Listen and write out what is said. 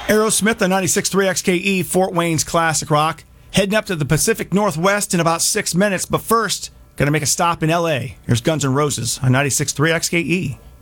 Aerosmith on 96.3 XKE, Fort Wayne's classic rock. Heading up to the Pacific Northwest in about 6 minutes, but first, going to make a stop in L.A. Here's Guns N' Roses on 96.3 XKE.